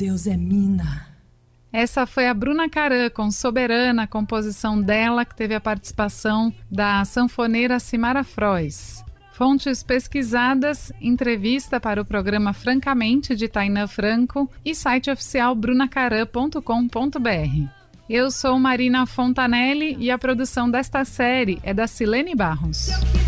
Deus é mina. Essa foi a Bruna Caram com Soberana, composição dela, que teve a participação da sanfoneira Simara Frois. Fontes pesquisadas, entrevista para o programa Francamente, de Tainã Franco, e site oficial brunacaram.com.br. Eu sou Marina Fontanelli e a produção desta série é da Silene Barros.